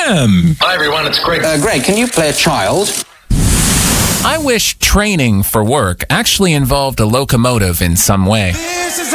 FM. Hi, everyone. It's Greg. Greg, can you play a child? I wish training for work actually involved a locomotive in some way.